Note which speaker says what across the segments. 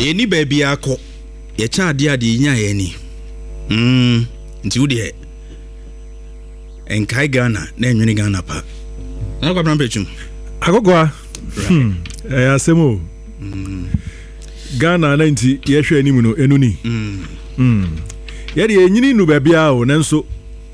Speaker 1: Any baby ako. Ye cha dia di nya ye ni. Nti wo de enkai Ghana na enwene Ghana pa. Na kwa pechum.
Speaker 2: Agogwa. Asemo. Ghana 90 ye hwe anim no enu ni. Ye de enyini nu baby a o nanso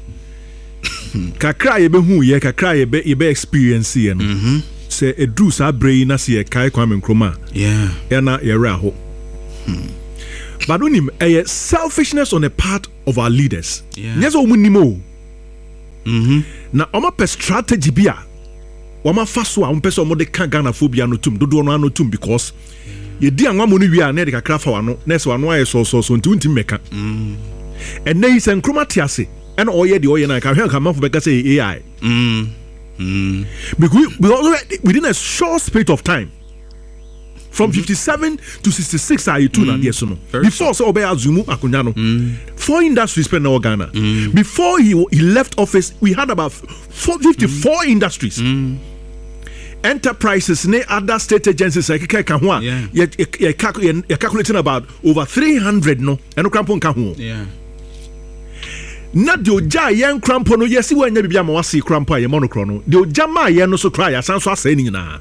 Speaker 2: kakra ye behu ye kakra ye be experience ye no. Se edu sa brain na se kai Kwame Nkrumah.
Speaker 1: Yeah.
Speaker 2: Ya na ye ra ho. But unim a selfishness on the part of our leaders. Yes, omunimo. Na oma per strategy bia. Oma faso a umpesa omo de kan Ghana phobia no tum dodo no ano tum because ye di anwa mo no wi a na de kakra fa wano na se wano aye so nti unti meka. And na is Nkrumah tiase and oye de oye na ka hwe ka manfo beka say AI. Because within a short space of time from 57 to 66 are you two na so no. Before so obey azumu akunya no. 4 industries spend in Ghana. Before he left office, we had about 54 industries. Enterprises ne other state agencies like Kahua. You're calculating about over 300 no. And crampon Kahu.
Speaker 1: Yeah.
Speaker 2: Not the Oja Yan Crampo no yes, when you be a Mawasi Crampa, a monochrono. The Ojama Yan no so cry, as I'm saying na.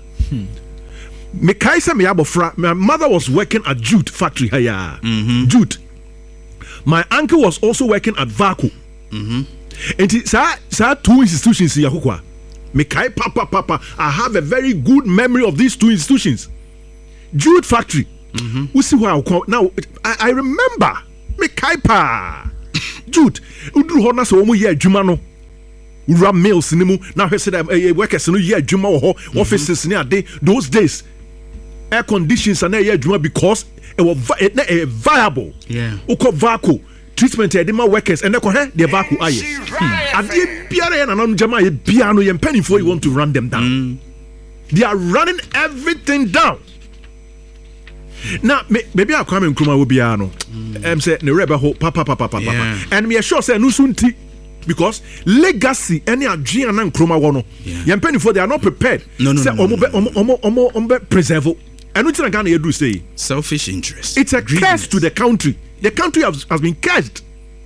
Speaker 2: My mother was working at Jute factory here. Jute. My uncle was also working at Vaco. And it's two institutions here. Papa, I have a very good memory of these two institutions. Jute factory. We see where now I remember Mekaipa Jute. Udru hona so omo ye adwuma no. Ura mills nimu now he said workers no ye adwuma wo offices ni ade those days. Air conditions and air drum because it was viable.
Speaker 1: Yeah.
Speaker 2: Uko vaco treatment edema workers and the vaco aye. And the piano and jama piano and penny for you want to run them down. They are running everything down. Now maybe I'll come in Nkrumah will be ano. Say the rebel hope papa. And we are sure say no sunti because legacy any Adrian and Nkrumah wono. Yam penny for they are not prepared.
Speaker 1: No.
Speaker 2: Say preserve. And what Ghana you do say?
Speaker 1: Selfish interest.
Speaker 2: It's a curse to the country. The country has been cursed.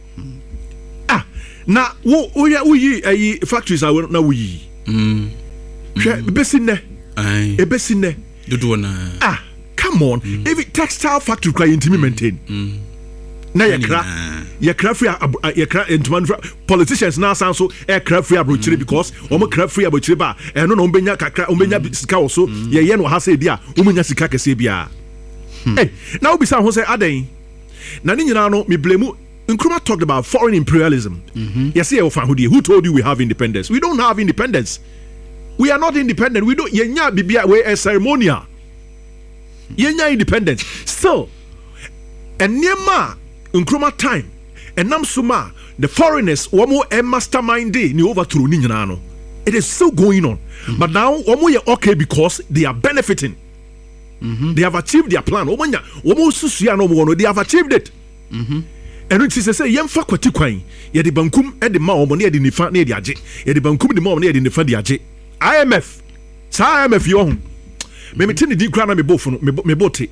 Speaker 2: Now we factories are now we. Besine. Besine. Come on. Every textile factory cry into me maintain. Now you free politicians now sound so aircraft free abrochire because craft free abrochire ba no ombenya kakra ombenya sika also ye no ha say dia ombenya sika kese bia hey now be say aden na ni nyina no me blame Nkrumah talked about foreign imperialism. Yes, who told you we have independence? We don't have independence. We are not independent. We don't yenya bibia we a ceremonial yenya independence still and nema Nkrumah time and Namsuma, the foreigners, Omo and mastermind day, ni overthrow ni nyana. It is still going on. But now Omo ye okay because they are benefiting. They have achieved their plan. Omo susuya no mo, they have achieved it. And it is say yemfa kwati kwan. Ye de bankum e de ma omo ne de nifa ne de age. Ye de bankum de ma omo ne de nifa de age. IMF. Sa IMF yo ho. Me metini di kra na me bofu no me bote.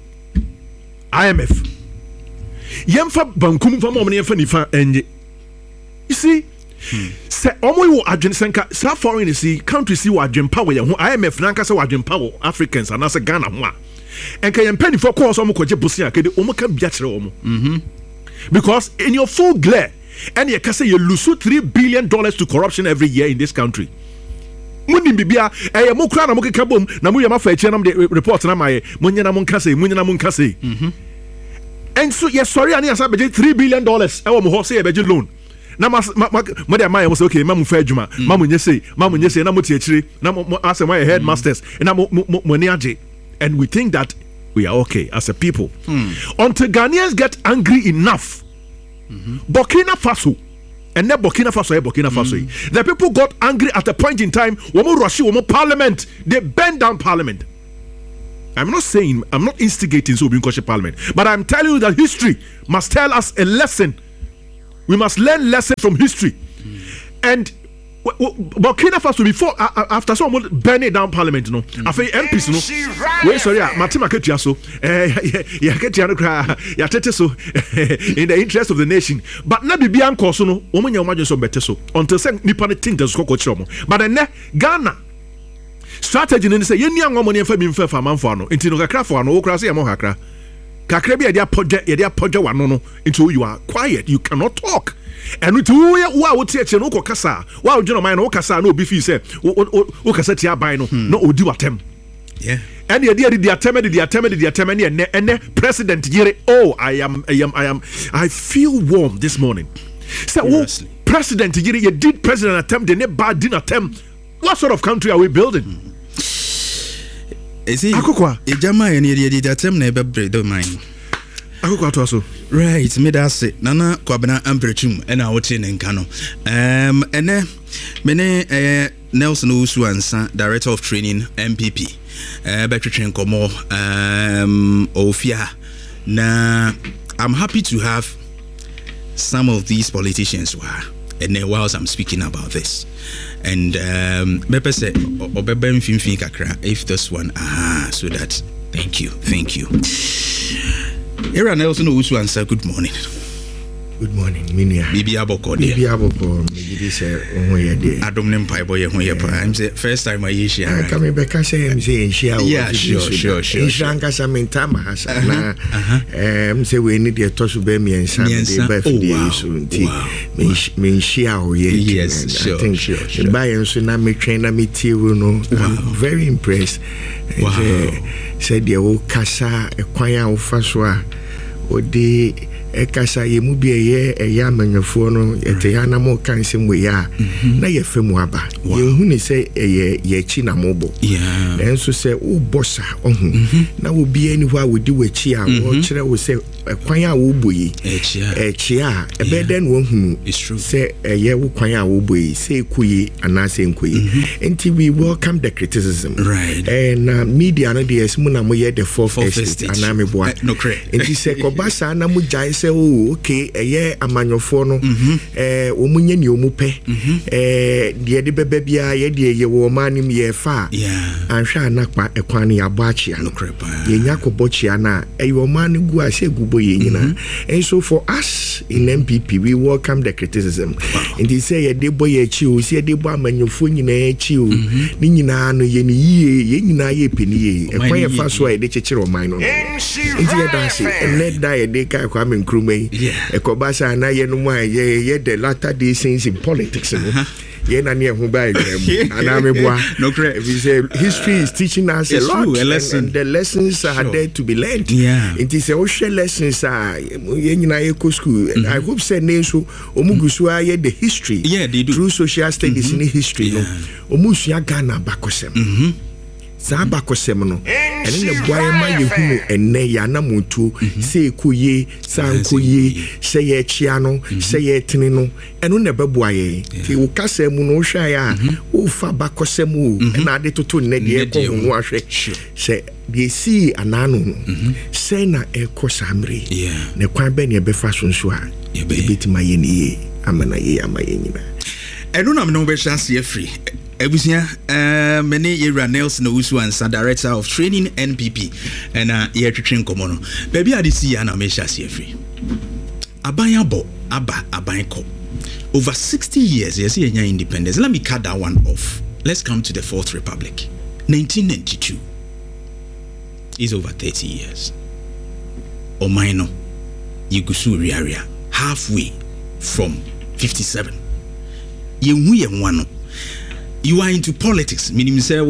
Speaker 2: IMF. Yemfa bankum fa mom ne yemfa nifa enye. You see, say omo yo adwen senka sa foreign see country see wa adwen power ye ho IMF nanka say wa adwen power Africans and as Ghana ho a. Enka yempa ni for course omo koje bosia kede omo ka bia kire omo. Because in your full glare and you can say you lose $3 billion to corruption every year in this country. Munim bibia mo kra na mo keka bom na mo yema fa eche na the report na my munya na mo nka say and so yes sorry ani asa beje $3 billion e wo mo ho say e beje loan na mo dey my say okay ma mo fa adwuma ma mo nye say na mo tie akire na mo ase my headmasters na mo ni age and we think that we are okay as a people until Ghanaians get angry enough. Burkina Faso and then Burkina Faso. The people got angry at a point in time. Womo parliament, they burned down parliament. I'm not instigating so being cautious parliament, but I'm telling you that history must tell us a lesson. We must learn lesson from history. And Burkina Faso before after someone burning down parliament no afei MPs no we sorry Matima Ketia so ya Ketia no kra ya tete so in the interest of the nation but na bibia nko so no wo nya omadwe so bete so until say nipa ne think so ko kire mo but then Ghana strategy ni say yeni anwo ne fa bi mfa fa manfo ano enti no kakra fo ano wo kra say mo kakra kakra bi ya dia podja wano no until you are quiet you cannot talk. And to wa wo tie che no ko kasa wa wo dweno man no kasa na obi fi se wo kasa tia ban no odi watem and the attempt and president yere I feel warm this morning so president yere you did president attempt the ne bad din attempt what sort of country are we building
Speaker 1: akokwa ejama ye ne the attempt na be bread the mind
Speaker 2: akokwa to so
Speaker 1: right me da say nana kwabena amprechum e na wote ne nka no ene mene Nelson Owusu Ansa, Director of Training MPP between komo ofia na I'm happy to have some of these politicians and whilst I'm speaking about this and bepe say obebe mfimfin kakra if this one so that thank you Era Nelson Owusu Ansa, good morning.
Speaker 3: Good morning, Minia.
Speaker 1: Bibi aboko de.
Speaker 3: Bibi aboko. Me say onwe de.
Speaker 1: Adom ne mpai boy ho ye pa. I'm say first time I hear share.
Speaker 3: Come be ka say me say share.
Speaker 1: Yeah, sure.
Speaker 3: Inshanga sa mentama hasa na say we need the tosu be me ensa de ba fi de so nti me share o ye.
Speaker 1: Yes, sure.
Speaker 3: Buy enso na me train na me tie no. I'm very impressed.
Speaker 1: Wow.
Speaker 3: Say the o kasa ekwan a o fa so a o de ekasa ye mu bi eye amanyofo no ete ya na mo kan se mu ya na ye femu aba ye hu ni se ye chi na mo bo enso se wo bossa ohun na wo bi ani ho a wo di wachi a wo kire wo se kwan a wo boyi echi a ebe den wo hu se ye wo kwan a wo boyi se kuyi ana se nkuyi enti we welcome the criticism
Speaker 1: right
Speaker 3: and media no dey esmu na mo ye the fourth estate ana me boa
Speaker 1: no cre
Speaker 3: enti se kobasa na mo jai se okay amanyofo no omunye ni omupe de de bebe bia ye de ye wo manim ye fa anhwa anakpa ekwan ya boachia no ye nyakobochia na wo man gu a se gubo ye nyina and so for us in MPP we welcome the criticism and they say ye de boy ye chi o se de bo amanyofo nyina ye chi o ni nyina no ye ni ye nyina ye peni ye ekwan ye fa so ye de chechiro man no nti ye da se and da ye de ka kwa me nkrumai ekobasa na ye no ye the latter day things in politics ye na ne ho ba ana me boa
Speaker 1: no correct
Speaker 3: we say history is teaching us a lot and the lessons are there to be learned it is a share lessons ye nyina ye ko school I hope say nenso omugusu aye the history through social studies in history no omusua Ghana bakosem Saba kosem no ene ne boye ma ye hunu enne ya na montu se ekoye sankoye se ye chia no se ye tini no eno ne beboa ye ti wo kasa mu no hwa ya wo fa bakosem o na ade toto ne de ko hu ahwe se de si anano no se na ekosamre ne kwan be ne be fa sonso a ye betima ye ni ye amana ye amaye nyina
Speaker 1: eno na me no be chance ye free Ebusia many Yera Nelson Owusu Ansa, Director of Training NPP and ye twetwen komo no baby ade si ya na me hyase free abayabo abayko over 60 years yes yenya independence. Let me cut that one off. Let's come to the Fourth Republic 1992 is over 30 years omaino yigusu riaria halfway from 57 yehu ye nwano. You are into politics, meaning say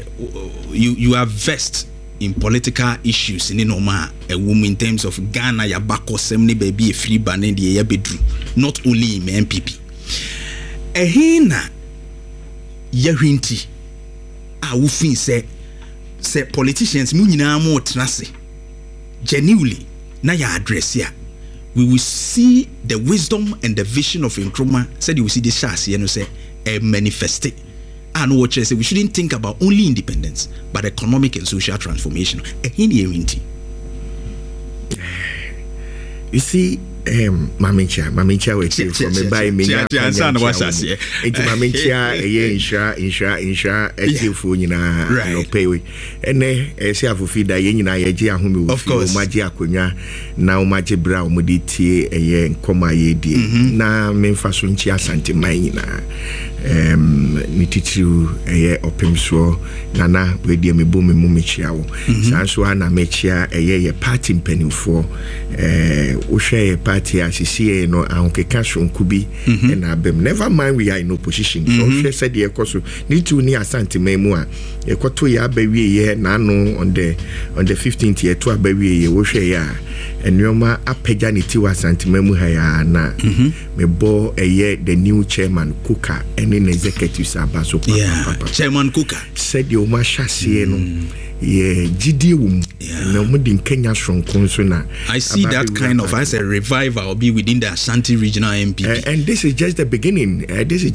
Speaker 1: you are versed in political issues in normal a woman in terms of Ghana ya bako semne baby a free banning the ya bedroom, not only in MPP. Ehina yahwinti a wufin say politicians mu nyina mo trase genuinely na ya address ya we will see the wisdom and the vision of Nkrumah said you will see this chance you know say a manifested. And what I say, we shouldn't think about only independence, but economic and social transformation.
Speaker 3: You see, Mamencha we from me buy me
Speaker 1: na wasase
Speaker 3: enti mamencha insha etifu nyina no pay we ene ese afofi da ye nyina ye gye ahome wo fi magye akonwa na o magye bra o mudi tie eye nkoma ye die na memfa so nchi asante man nyina nititiru eye opemso nana we die me bomi mu mechia wo sanso ana mechia eye ye party mpanimfo wo hwe party asisi no ahonkeka so nkubi na abem never mind we are in opposition so hwe said ye koso nitu ni asante memu a ekoto ya abawie ye na no on the 15th ye to abawie ye wo hwe ya enyoma apega ni ti wa asante memu ha ya na mebo eye the new chairman Kuka ene executive sabaso papa
Speaker 1: chairman Kuka
Speaker 3: said you ma chassie no yeah gidi wum na mudi Kenya shronkon so na
Speaker 1: I see that kind of as a revival will be within the Ashanti regional MPP
Speaker 3: and this is just the beginning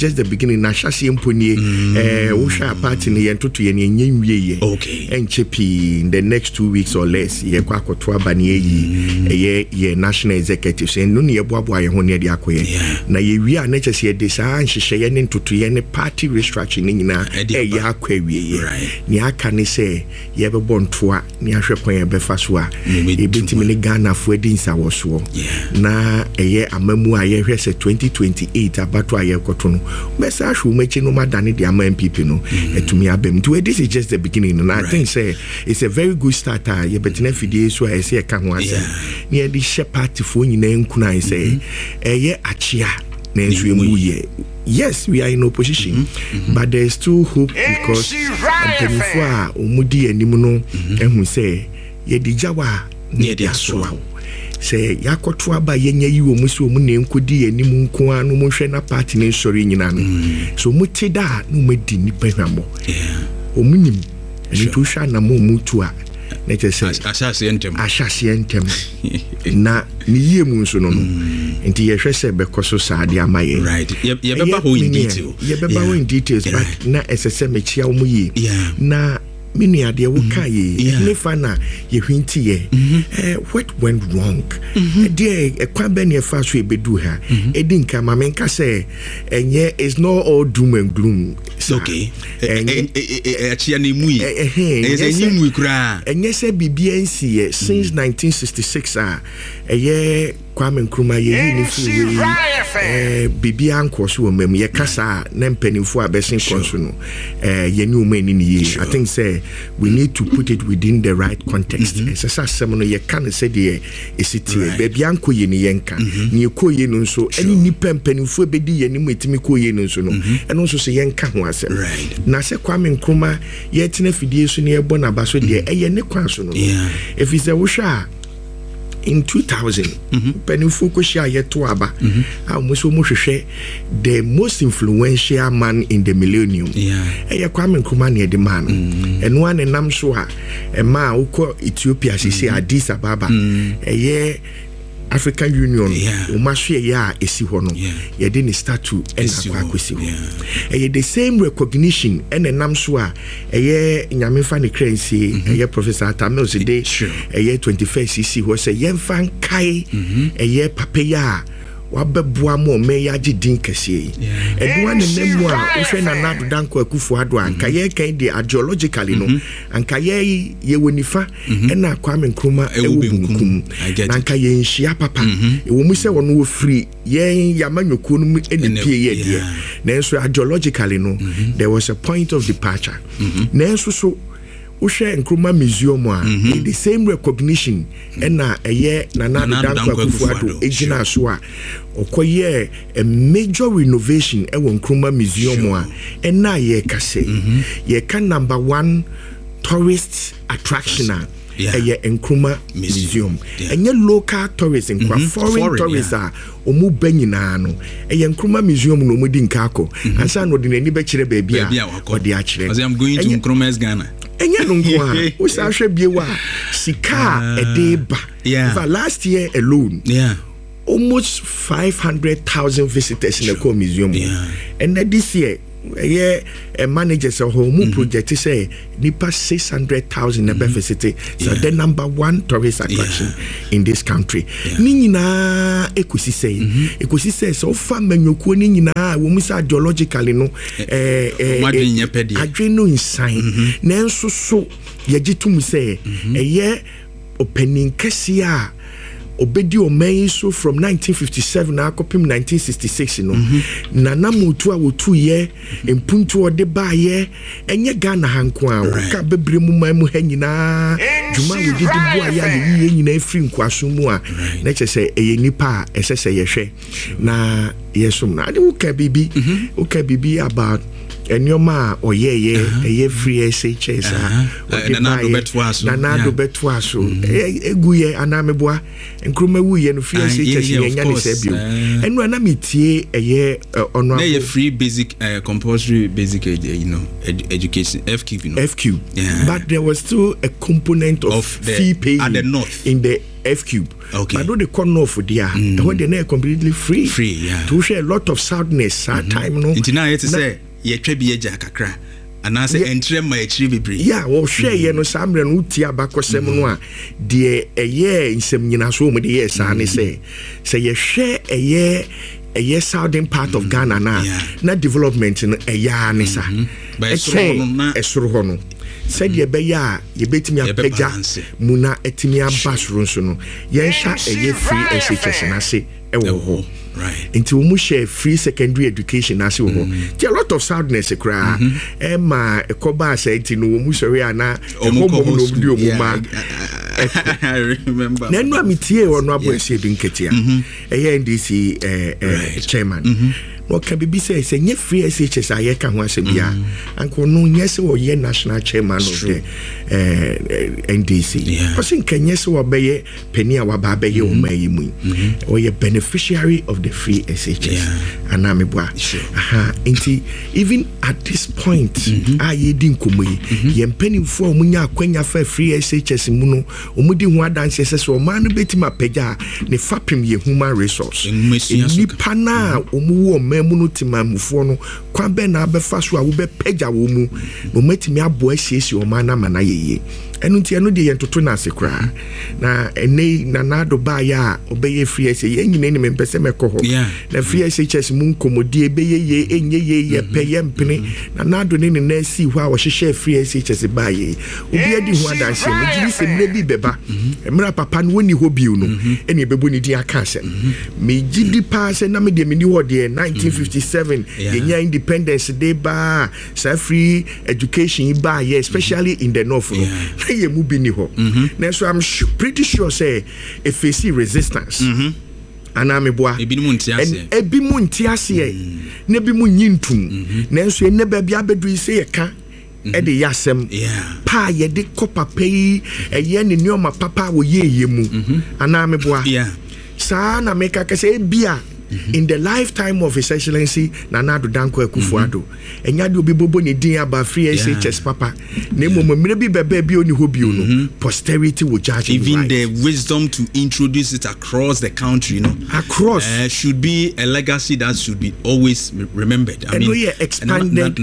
Speaker 3: na chassie mponi wo hwa party ne yentoto ye nyenwie
Speaker 1: okay
Speaker 3: and chepi in the next 2 weeks or less ye kwa akoto abane ye ye national executive say no ne ye boaboa ye ho ne de akoye na ye wi a na chese ye de sa nhihye ye ne ntoto ye ne party restructuring ni nyina ye akwawie ye ni aka ne say ye be bontoa ni ahwe kwan ye be fa so a e betimi ne Ghana fo edi nsa wo so na eye amamu a ye hwe se 2028 abato a ye koto no mesa ahwe machi no madane de ama MPP no etumi abem to this is just the beginning and I think say it's a very good start ye betina fidie so a say ka ho ase ni e di she party fo nyina nkuna say eye achia na enso emu ye. Yes, we are in opposition, but there is still hope because before umudi enimuno ehun say ye dijawa ne dia so say yakoto aba yenye yi omusi omu ne nkodi enimu nko anu mo hwe na party ne sori nyina no so muti da no medi nipa hwamo omunim eni to hwa na mo mutu a na chese ashase entem na ni yemu nso no nti ye hwese be koso saade amaye
Speaker 1: right ye beba ho in detail
Speaker 3: in details but na esese mechia omu yi na mini ade wo kai ne fana ye hwinti ye what went wrong there ekwa be ne fa so ebedu ha edi nka ma menka say enye is not all doom and gloom
Speaker 1: okay achia ne mu yi enye mu kura
Speaker 3: enye se bibia nsi ye since 1966 eye Kwame Nkrumah ye ni fi bibia nko so mem ye kasa na mpanimfo abesin konso no ye ni umani ni ye I think say we need to put it within the right context esasa sem no ye kan say de esitie bibia nko ye ni yenka ni ko ye no so ani ni mpanimfo bedi ye ni metimi ko ye no so no eno so se yenka ho asem na se Kwame Nkrumah ye tena fidie so ne ye bona ba so de eye ne kwan so no if is a wusha in 2000 Penifo Koshia yeto aba muso mo hwehwe the most influential man in the millennium Kwame Nkrumah ne de man eno ane nam so a ma ukọ Ethiopia sisi Addis Ababa African Union umaswe ya esi ho no ye de ni statue kwa kwesi ho the same recognition ene nam so a nyamefa ne krensi Professor Atamel Zide 21st cc ho say yemfa kai papa ya wabeboa mo me ya gidin kese eduwa ne nemu a ohwe na nadu danko akufo ado anka ye kan de ideologically no anka ye wonifa na Kwame Nkrumah ewubunkum anka ye nhia papa ewo mu se wono wo free ye yamanyoku no enipie ye de na so ideologically no there was a point of departure na so Ushe Nkrumah Museum the same recognition na Nana Dankwa Akufo-Addo ejina so a okoye a major renovation ewo Nkrumah Museum na ye kase ye kan number 1 tourist attraction Nkrumah Museum enye local tourists foreign tourists omu banyina no Nkrumah Museum no mudi nkako ansa no de nani be kire ba bia ode a kire
Speaker 1: I am going to Nkrumah's Ghana
Speaker 3: enya no nkoa o sa hwe biewa sika edeba for last year alone almost 500,000 visitors in the museum and this year managers of home project say nipa 600,000 na beficity. So the number one tourist attraction in this country. Ni nyina ekusi say so fa manyokuo ni nyina wo mu say geologically no adweno insan na enso so yagitum say opening kesi a obedi omen so from 1957 na akopim 1966 no nana mutu a wotu ye empuntu ode ba ye enye Ghana hanko a ka bebre mu man mu ha nyina djuma wodi bu aya ye nyina efri nkwaso mu a na chese eye nipa a esese ye hwe na yesum na ade uka bibi about enyoma oyeye free SHS
Speaker 1: Nanado
Speaker 3: betwaso eguye anameboa nkroma wuye no free SHS yenya ne sebio enu ana metie ono
Speaker 1: na free basic compulsory basic education FQ
Speaker 3: but there was still a component of the fee paying
Speaker 1: at the north
Speaker 3: in the FQ.
Speaker 1: Okay.
Speaker 3: But do the corner for there when they're completely free to share a lot of sadness time no
Speaker 1: intina yet say ye twa bi eja kakra anase entre ma echiri bebre
Speaker 3: wo hwe ye no samre no utia bakosem no a de eye nsem nyina so mu de ye sa ne say ye hwe eye southern part of Ghana na development no eya ne sa esoro ho no said ye be ya ye betimi apagya muna etimi abasoro so no ye hwa eye free SHS na se ewo ho
Speaker 1: right
Speaker 3: until we share free secondary education as you there a lot of sadness cry Emma Ekoba said no mu sori ana
Speaker 1: I remember
Speaker 3: na no amitie ono aboesie bi nketia NDC chairman no can be say nye free SHS ayeka ho asebia anko no nyese wo ye national chairman of the NDC because in Kenya so obeye penia wa ba beye o mayi mu or ye beneficiary of the free SHS anamebwa inti even at this point aye din komoyi ye mpanimfo omunya akwanya fa free SHS mu no omudi ho adanse sese o man no betima pagya ne fapem ye human resource ni pana omuwo mamu timamufo no kwabe na abefa so a wo be pagya wo mu no matimi abo asiesi o man na mana yeye enu ntia no de yentoto na asekra na ene na nado ba ya obeye free SHS yenyine ni mempese mekoho na free SHS mu nkomodi ebeye ye enye ye peye mpene na nado ne ne na si ho a wo hye free SHS ba ye obi adi ho adanse me giri se mre bi beba emra papa no woni ho biu no ene ebebo ni di aka se me gidi pa se na me de mini ho de 1957 yenya independence day ba sa free education ba ye especially in the north no ye mu bi ni ho na so I'm pretty sure say if you see resistance anameboa ebi mu ntiase na bi mu nyintum na so ne ba bia bedu se ye ka e de yasem pa ye de kopa pay eye ne nyoma papa wo ye mu anameboa sa na meka ka se bia in the lifetime of His Excellency Nana Addo Dankwa Akufo-Addo enya de obi bobo ne din aba free SHS papa na mo mmerɛ bi bebe bi oni hobio no posterity will judge
Speaker 1: even
Speaker 3: right.
Speaker 1: The wisdom to introduce it across the country, you know,
Speaker 3: across
Speaker 1: should be a legacy that should be always remembered. I mean,
Speaker 3: expanded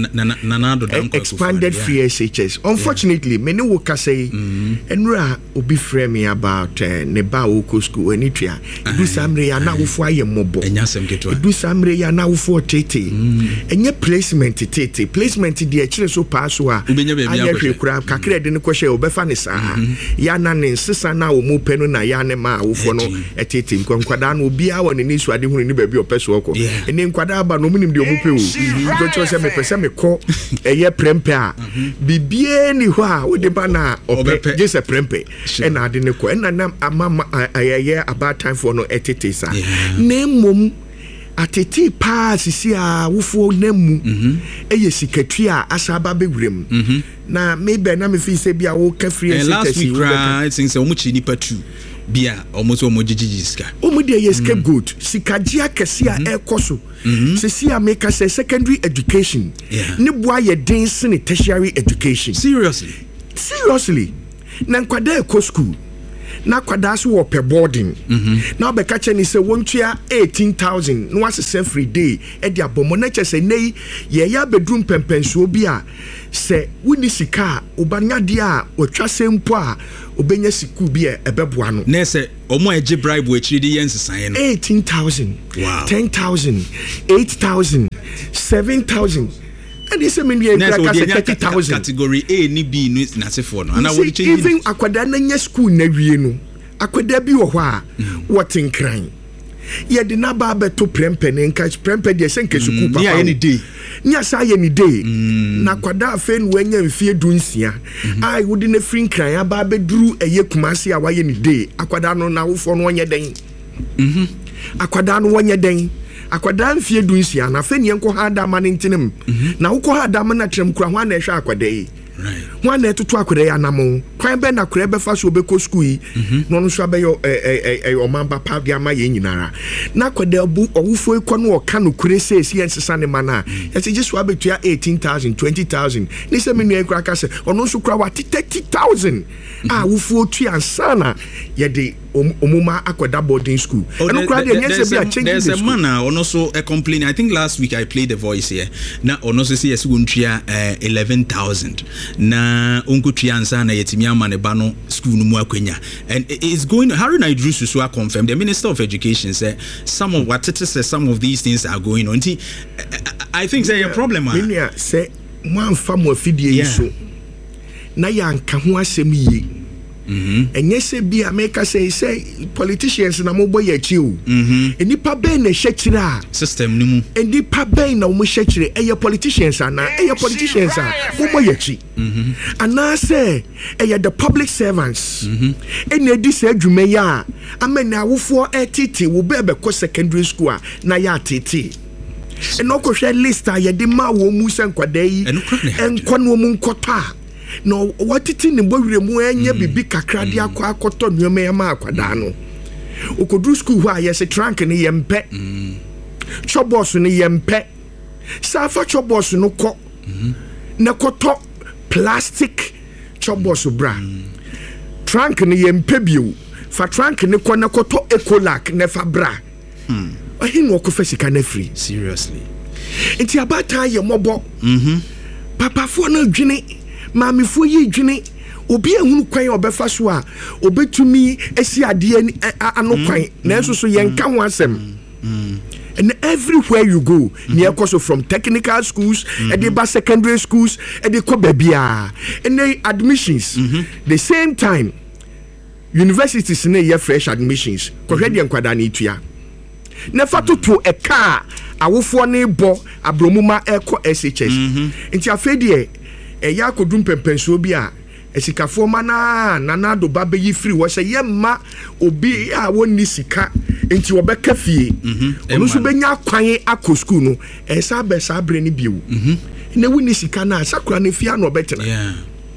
Speaker 3: expanded free SHS. Unfortunately, many workers say enra obi frame me about neba oko school enitria do samre ya na wo fo ayemmobo do samre ya na wo fo tete enye placement tete placement de kire so pass wa ayehwe kura kakra de ne kwhye obefa ne saa ya na ne nsesa na wo mu penu na ya ne ma wo fo no etete nkwada na obi a woni ni suade hunu ni ba bi opeso oko ene nkwada aba no munim de omupe o so cho se me pese me ko eye prempe a bibie ni ho a wo de ba na ope just prempe ena ade ne ko ena na amama ayeye about time for no etete sa na mom ateti pa sisi a wofo namu eye sikatui a asaba bewrem na maybe na me fi se bia wo ka free
Speaker 1: last week I think say omuchi nipa 2 bia almost omojiji ska
Speaker 3: omudi ye scapegoat sikajia kese a ekoso sisi a make say secondary education ne boa ye den sene tertiary education
Speaker 1: seriously
Speaker 3: na nkwada eko school na kwadaa so wɔ pɛ boarding na ɔbɛka kyɛ ne sɛ wɔntua 18,000 na wasesɛ every day ɛde abɔmmɔ na kyɛ sɛ nnɛ yi yɛyɛ abɛduru mpɛmpɛnsoɔ bi a sɛ wonni sika a wobanyadeɛ a wɔtwa sɛ mpo a obɛnya sikuu bi a ɛbɛboa no
Speaker 1: na sɛ ɔmo a ɛgye bribe wɔ akyiri de yɛ nsesaeɛ no
Speaker 3: 18,000
Speaker 1: wow.
Speaker 3: 10,000 8,000 7,000 and this mean you
Speaker 1: like 30,000 category A ni B no nasefoɔ no ana wɔde change
Speaker 3: even akwada na nya school na wie no akwada bi wɔ hɔ a wɔte nkran yɛ de na ba beto prempe ne nka prempe de sɛ nke school papa
Speaker 1: ya any day
Speaker 3: nya sa ye ni day na akwada afa no anya mfie dunsia ai wodi na free nkran aba beduru eye kumase a waye ni day akwada no na wofo no onye den akwada no onye den akwada mfie dunsia na fa ni enko ha da ma ne ntenem na wokɔ ha da ma na trem kura ho na ehwe akwada yi right one na etutu akwada ya namo kwan be na akwada be fa so be ko school yi no no so abeyo omamba pa dia ma ye nyinara na akwada bu owufo ekɔ no ɔka no kure se ensesa ne mana yɛse gye so abetua 18,000 20,000 ni se menu ekura ka se ɔno so kura wa 30,000 a wufo tu ansana ye de omuma akwada boarding school and kura de nyese bi a change
Speaker 1: there's a man ono so complain. I think last week I played the voice here na ono so say yes wontua 11,000 na onkotua ansa na yetimi ama ne ba no school no mu akwanya and it's going Harry Naidrusu so confirmed the Minister of Education said some of what it says some of these things are going on. I think say a problem
Speaker 3: man say man fam afidie so na yanka ho asem yi enye se bi America say politicians na mo boy achi o enipa ben na hyekyire a
Speaker 1: system ni mu
Speaker 3: enipa ben na mo hyekyire eye politicians ana eye politicians a mo boy achi ana say eye the public servants ene edi se adwuma ya amena awofo etiti wo be ko secondary school a na ya tete eno ko hwe list a ye de ma wo mu se nkwada yi enko no mu nkota no watiti ne bowire mu anya bibi kakra de akoto nnuoma ya ma akwada no okodu school ho a yes trunk ne yempe chobos ne yempe safa chobos no ko na koto plastic chobos bra trunk ne yempe bio fa trunk ne ko na koto Ecolac ne fa bra ahin wo ko fasika na free
Speaker 1: seriously
Speaker 3: enti abata ye mobo papa fo na dwene mami fo yi dwene obi ehunu kwan obefa so a obetumi esi ade ano kwan na enso so yenka ho asem and everywhere you go near course from technical schools and the secondary schools and the kobabia and the admissions the same time universities na year fresh admissions ko hwede nkwada na itua na fatoto eka awofo ne bo abromuma eko SHS nti afedie eya kodum pempenso bi a esikafo mana nanado babe yi free wo se yemma obi a woni sika nti obeka fie ono so benya kwan akọ school no esa be sa bre ni biu na woni sika na sakura ne fie na obetena
Speaker 1: yeah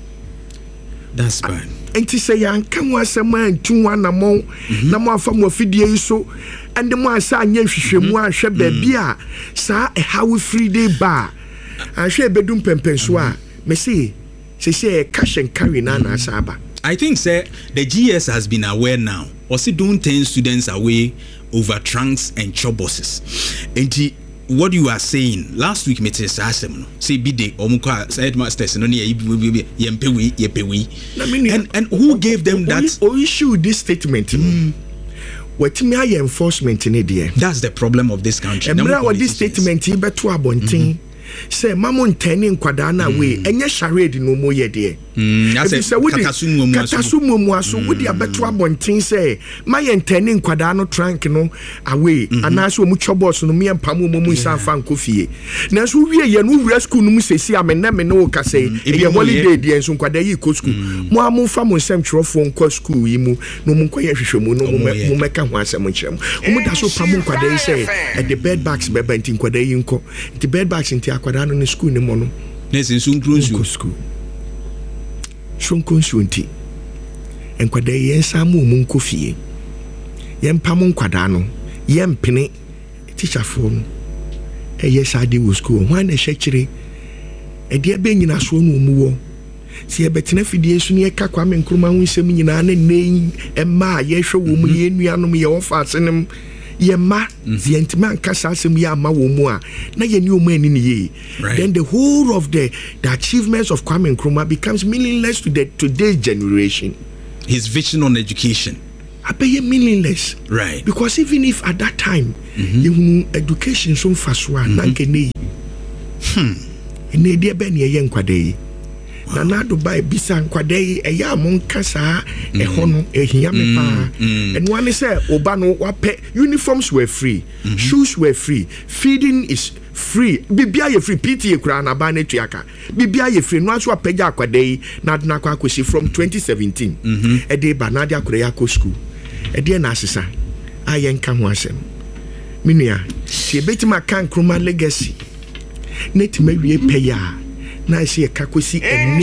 Speaker 1: that's bad
Speaker 3: nti se yanka mo asema antu anamon na mo afa mo afidie yi so and mo asa anya hwehwemu ahwe ba bia sa how free day ba ahwe bedum pempenso a me say cash and carry na asaba.
Speaker 1: I think say the GS has been aware now. Also don't turn students away over trunks and chobosses. And what you are saying last week me asem no say bide omuko side masters no yepewi and who gave them that
Speaker 3: or issue this statement what me aye enforcement in there.
Speaker 1: That's the problem of this country.
Speaker 3: And what this statement he beto abontin say mamon tani nkwada na we enye charade no mo ye de katasumu mu aso wodi abeto abontin say my tani nkwada no trunk no away anaso mu chobos no me empam mu nsanfa nkofie na so wie ye no wura school no mu sesi amena me no ka say e holiday de enso nkwada yi ko school mo amfa mo nsem twerofo nko school yi mu no mu nkoye hwehwemu no mu meka ho asem nkyerem mu da so pam nkwada yi say the bed bags beba ntin nkwada yi nko the bed bags nti akwada no school ni mono
Speaker 1: nesin sunkrunsu
Speaker 3: school shonkonsu nti enkwada yen samu mu nkofie yen pam nkwada no yen pene teacher phone eye sade wo school wan na hyekyere e de be nyina so no mu wo si ebetena fidie so ne ka Kwame Nkrumah ho nsɛm nyinaa ne nei ɛma yɛhwɛ wɔ mu ye nuanom ye wɔfa asenem ye ma ye ntima nka saa asɛm ye ama wɔ mu a na ye ni omu ani ne ye. Then the whole of the achievements of Kwame Nkrumah becomes meaningless to the today's generation.
Speaker 1: His vision on education
Speaker 3: abeye meaningless,
Speaker 1: right?
Speaker 3: Because even if at that time education so faswa na nkene ene dia be ne ye nkwade na na Dubai bisa nkwade eya mon kasa eho no ehia me pa and one say oba no wape uniforms were free, shoes were free, feeding is free, bibia ye free, PTA kura na ba na tuaka bibia ye free no aso apagya akwade na na kwa akosi from 2017 e dey ba na dia kura ya ko school e dey na asesa ayen ka ho asem minua sie betima kan Nkrumah legacy net ma wie peya na sie kakosi eni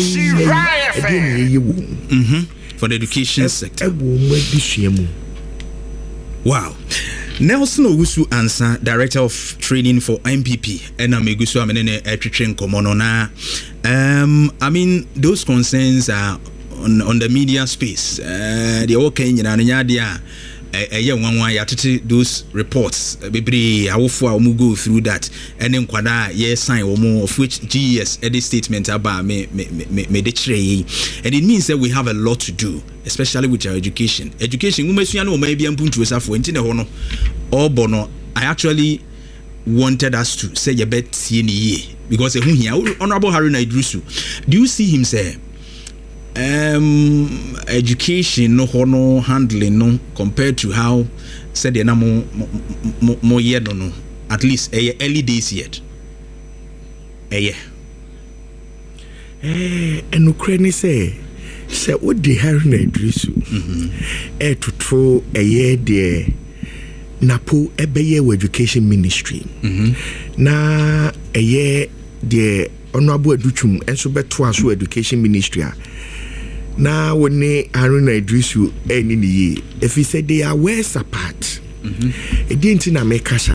Speaker 1: for the education sector. Wow. Nelson Owusu Ansah, Director of Training for MPP, and Amegusu Amenene Etritren Komonona. I mean, those concerns are on the media space. The okay in Nyadia. Those reports, baby, I will go through that, and then Kwada, yes, sign or more of which GES edit statement about me, and it means that we have a lot to do, especially with our education. Education, maybe I'm going to a or bono. I actually wanted us to say a bet CNE because Honorable Haruna Idrisu, do you see him say? Education no handling no compared to how said the more year no at least early days yet
Speaker 3: and Ukraine say what the Haruna Idrisu to throw a year there napo ebeye education ministry na a year the Honorable Educhum and so beto aso education ministry na woni Haruna Idrisu eni ni if he said they are ways apart e didn't na make us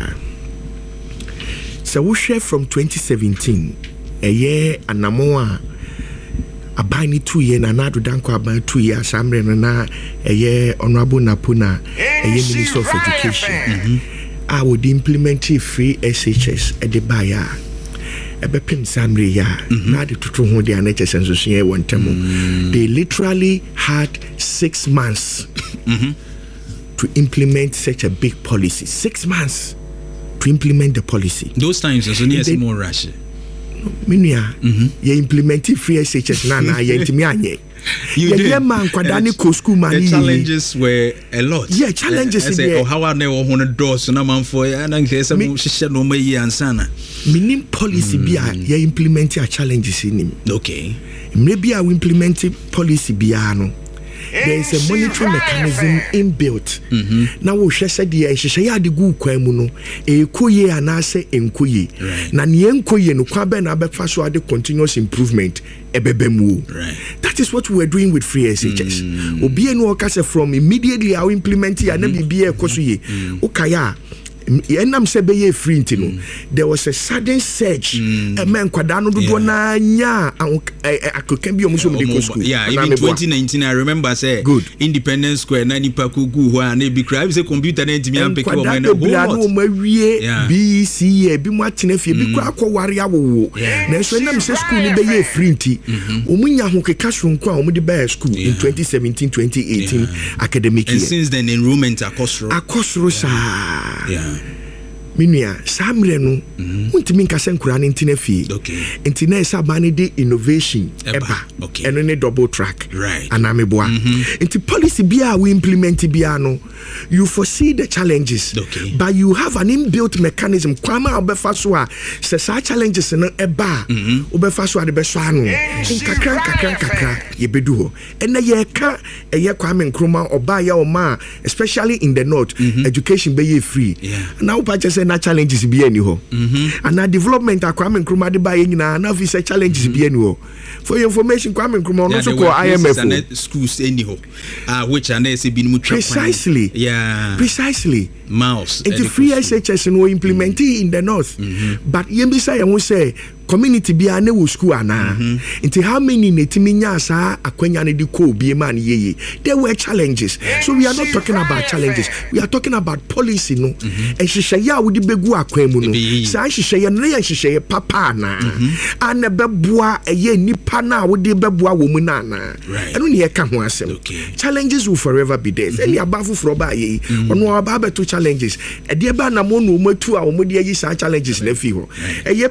Speaker 3: so we share from 2017 a year anamoa abani 2 year na nadu danko about 2 years amre na a year Honorable Napuna a year Minister of Education I would implement free SHS at the buyer ebepem samre ya na de tutu ho de anHS enso so one time they literally had 6 months to implement such a big policy. 6 months to implement the policy.
Speaker 1: Those times so near more rush
Speaker 3: minia ye implement free SHS na ye ntimi anye
Speaker 1: the
Speaker 3: challenges
Speaker 1: were a lot.
Speaker 3: Yeah, challenges in there.
Speaker 1: How are they all doors na man for and then there's some no me ansana.
Speaker 3: Meaning policy bia ye implement your challenges in him.
Speaker 1: Okay.
Speaker 3: Maybe I will implement policy bia no. There is a monitoring mechanism inbuilt. Now we share said the ya de gu kwanu no e koye anase enkoye. Na ne enkoye no kwa be na be fa so ade continuous improvement ebebemu. That is what we were doing with free SHS. Obi enu okase from immediately I implement ya na bibia ekoso ukaya enam sebe ye free ntino there was a sudden surge men kwada no do na nya akokan bi omuso medical school.
Speaker 1: Yeah, even 2019 I remember say
Speaker 3: good.
Speaker 1: Independence Square na nipa kugu ho na bi cry say computer na ntimi am pick up na
Speaker 3: no mawie BCA bi mu atena fie bi kura akoware awowo na so enam say school ni be ye free nti omunya ho keka sonko a omu de be school in 2017 2018 academic year.
Speaker 1: And since then enrollment
Speaker 3: akosro sa minia samre no untimi nkase nkura ne ntina fie ntina esa ba ne de innovation eba eno ne double track anameboa nti policy bia we implement bia no you foresee the challenges but you have an inbuilt mechanism kwama obefa so a se sa challenges no eba obefa so ade beso ano nkakra yebedu ho ena ye ka eye Kwame Nkrumah oba ya o ma especially in the north education be ye free now pa na challenges be any ho and na development Kwame Nkrumah de ba nyina na fi say challenges be any ho for your information Kwame Nkrumah no so call IMF
Speaker 1: schools any ho which are na say bi mu
Speaker 3: precisely precisely
Speaker 1: mouse
Speaker 3: and the free SHS no implemented in the north but yembisa ye won say community bi a na wo school ana nti how many netimi nya sa akwanya ne di ko bi man yeye there were challenges so we are not talking about challenges we are talking about policy no and hihye a wo di begu akwan mu no sa hihye no ya hihye papa na ana beboa eye nipa na wo di beboa wo mu na na eno ne ye ka ho asem challenges will forever be there any abafu fro ba ye ono aba beto challenges e de ba na mo no matu a wo mo de yi sa challenges na fi ho